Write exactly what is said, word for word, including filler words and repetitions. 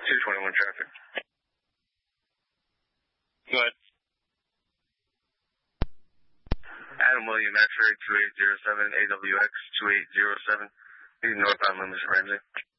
two twenty-one traffic. Go ahead. Adam William, X-ray two eight zero seven, A W X two eight zero seven. He's northbound limits, Ramsey.